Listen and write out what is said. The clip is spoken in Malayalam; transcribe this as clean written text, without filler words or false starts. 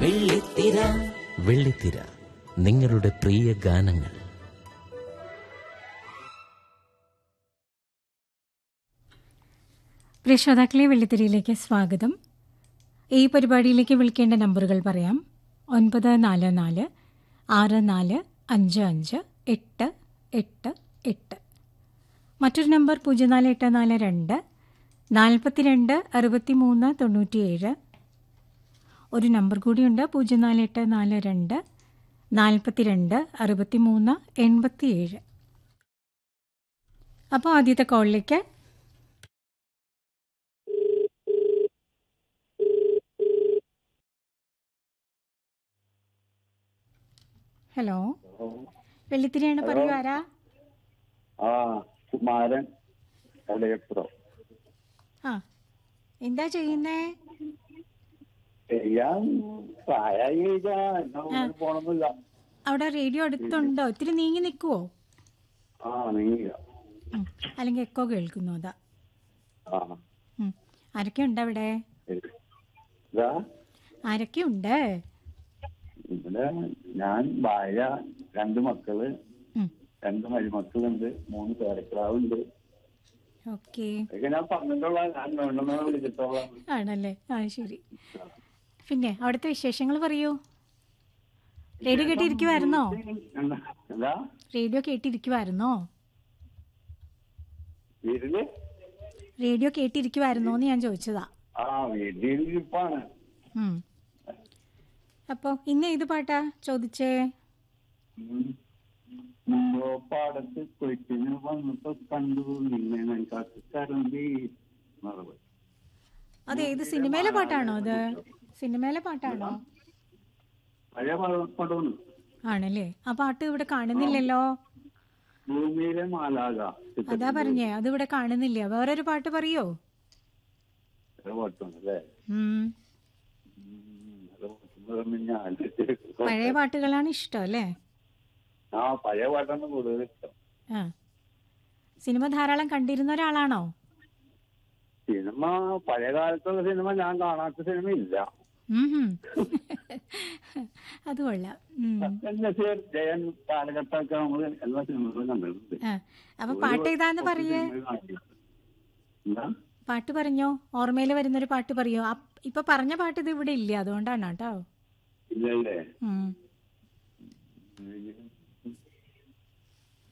വെള്ളിത്തിര. വെള്ളിത്തിര, നിങ്ങളുടെ പ്രിയ ഗാനങ്ങൾ. പ്രിയ ശ്രോതാക്കളെ, വെള്ളിത്തിരയിലേക്ക് സ്വാഗതം. ഈ പരിപാടിയിലേക്ക് വിളിക്കേണ്ട നമ്പറുകൾ പറയാം. 944 6455 മറ്റൊരു നമ്പർ 04842 42 63 97. ഒരു നമ്പർ കൂടിയുണ്ട്, 04842 42 63 87. അപ്പോൾ ആദ്യത്തെ കോളിലേക്ക്. ഹലോ, വെള്ളിത്തിരയാണ്, പറയൂ, ആരാ? കുമാരൻ. ആ, എന്താ ചെയ്യുന്നേ? അവിടെ റേഡിയോ അടുത്തുണ്ടോ? ഒത്തിരി നീങ്ങി നിൽക്കുവോ? അല്ലെങ്കിൽ എക്കോ കേൾക്കുന്നു, അതാ. ആരൊക്കെയുണ്ട് അവിടെ? ആരൊക്കെയുണ്ട്? ഇവിടെ ഞാൻ, ഭാര്യ, 2 മക്കള്, 2 മരുമക്കളുണ്ട്, 3 പേരക്കിടാവുണ്ട്. ഞാൻ പറഞ്ഞിട്ടുള്ള വിളിച്ചിട്ടോളാം. ആണല്ലേ? ആ, ശരി. പിന്നെ അവിടുത്തെ വിശേഷങ്ങൾ പറയൂ. റേഡിയോ കേട്ടിരിക്കുവായിരുന്നോ? റേഡിയോ കേട്ടിരിക്കുവായിരുന്നോ? റേഡിയോ കേട്ടിരിക്കുവായിരുന്നോന്ന് ഞാൻ ചോദിച്ചതാ. അപ്പൊ ഇന്ന് ഏത് പാട്ടാ ചോദിച്ചേ? പാടത്ത് കൊയ്ത്തിന് വന്നപ്പോ കണ്ടു നിന്നെ കാത്തുകരണ്ടി. അത് ഏത് സിനിമയിലെ പാട്ടാണോ? അത് സിനിമയിലെ പാട്ടാണോ? ആണല്ലേ? ആ പാട്ട് ഇവിടെ കാണുന്നില്ലല്ലോ. ഭൂമിയിലെ മാലാക. അതാ പറഞ്ഞേ, അത് ഇവിടെ കാണുന്നില്ല. വേറൊരു പാട്ട് പറയോ? പഴയ പാട്ടുകളാണ് ഇഷ്ടം അല്ലേ? പഴയ പാട്ടാണ് കൂടുതൽ ഇഷ്ടം. സിനിമ ധാരാളം കണ്ടിരുന്ന ഒരാളാണോ? സിനിമ, പഴയ കാലത്തുള്ള സിനിമ ഞാൻ കാണാത്ത സിനിമ ഇല്ല. അത് കൊള്ളാം. ജയൻ കാലഘട്ടമൊക്കെ നമ്മള് എല്ലാ സിനിമകളും കണ്ടിട്ടുണ്ട്. അപ്പൊ പാട്ട് ഏതാന്ന് പറയേ? പാട്ട് പറഞ്ഞോ, ഓർമ്മയിൽ വരുന്നൊരു പാട്ട് പറയോ? ഇപ്പൊ പറഞ്ഞ പാട്ട് ഇത് ഇവിടെ ഇല്ല, അതുകൊണ്ടാണ് കേട്ടോ. ഇല്ലല്ലേ?